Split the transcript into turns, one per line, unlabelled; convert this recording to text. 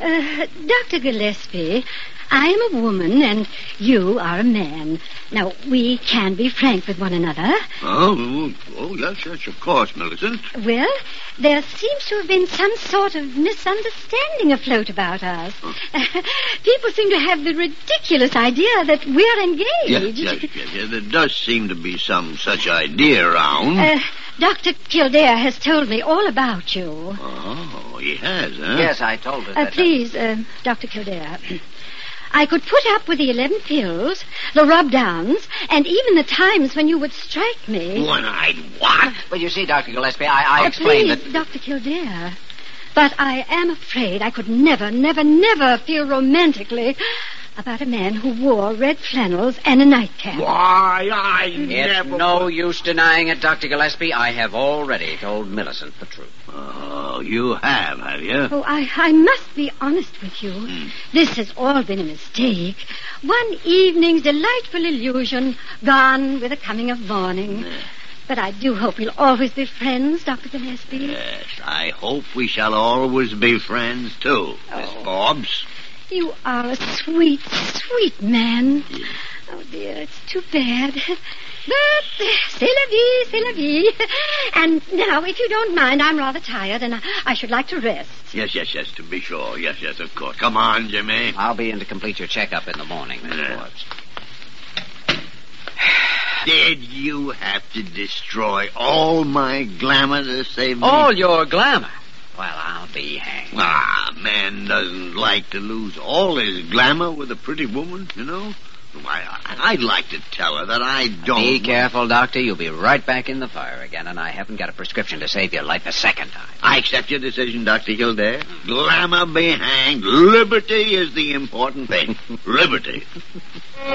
Dr. Gillespie, I am a woman and you are a man. Now, we can be frank with one another.
Oh, yes, of course, Millicent.
Well, there seems to have been some sort of misunderstanding afloat about us. People seem to have the ridiculous idea that we're engaged.
Yes. There does seem to be some such idea around.
Dr. Kildare has told me all about you.
Oh, he has, huh?
Yes, I told her that.
Please, Dr. Kildare, I could put up with the 11 pills, the rub-downs, and even the times when you would strike me.
One-eyed what?
Well, you see, Dr. Gillespie, I explained
please,
that...
Dr. Kildare, but I am afraid I could never feel romantically about a man who wore red flannels and a nightcap.
Why, I
It's no use denying it, Dr. Gillespie. I have already told Millicent the truth.
Oh, you have you?
Oh, I must be honest with you. This has all been a mistake. One evening's delightful illusion gone with the coming of morning. But I do hope we'll always be friends, Dr. Gillespie.
Yes, I hope we shall always be friends, too, Miss Forbes.
You are a sweet, sweet man. Oh, dear, it's too bad. But c'est la vie. And now, if you don't mind, I'm rather tired, and I should like to rest.
Yes, to be sure. Yes, of course. Come on, Jimmy.
I'll be in to complete your checkup in the morning, Miss Forbes.
Did you have to destroy all my glamour to save me?
All your glamour? Well, I'll be hanged.
Man doesn't like to lose all his glamour with a pretty woman, you know. I'd like to tell her that I don't...
Be careful, Doctor. You'll be right back in the fire again, and I haven't got a prescription to save your life a second time.
I accept your decision, Dr. Kildare. Glamour be hanged. Liberty is the important thing. Liberty.